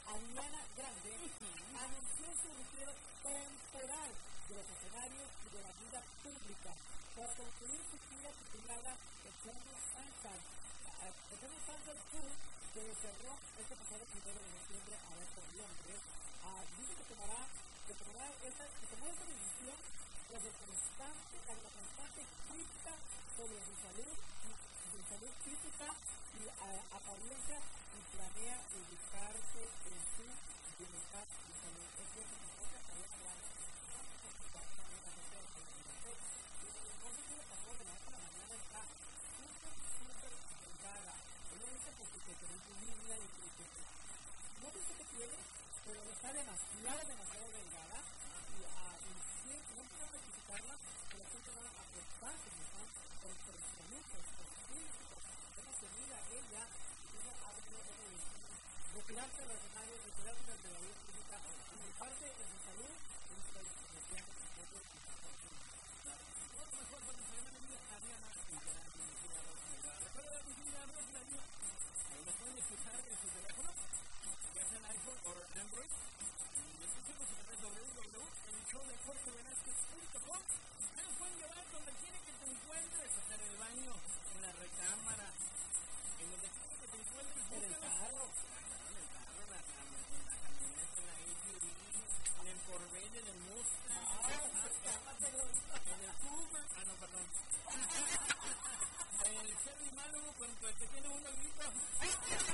Ariana Grande anunció su retiro temporal de los escenarios y de la vida pública para concluir su gira titulada Eternal Sunshine. Eternal Sunshine Tour, que lo cerró este pasado 1 de noviembre a este noviembre, dice que tomará esta decisión tras la constante crítica sobre su salud física y apariencia, y planea ubicarse en su bienestar y salud. Es cierto que nosotros habíamos hablado no sé qué le pasó de la noche a la mañana, está súper delgada. Ella dice que tiene su línea de tristeza. No sé qué tiene, pero está demasiado delgada y no quiero necesitarla, pero siempre van a apostar que están por tratamientos, por físicos, cómo se mira ella, y ella ha tenido que retirarse de los escenarios, retirarse de la vida pública, y de parte de su salud, y de los viajes que puede mejor cuando se llama niña Ariana recuerda mi niña Ariana, ahí lo pueden escuchar en su teléfono, ya sea el iPhone o Android, y escuchemos a través de www.elshowdecortevelazquez.com. Ya nos pueden llevar donde quiera que te encuentres, o sea, en el baño, en la recámara, en donde quiera que te encuentres, en el carro, en la camioneta, en la SUV, en el Corvette, en el Mustang, en el Puma, no, perdón, en el Chevy Malibu, con el que tiene uno grito.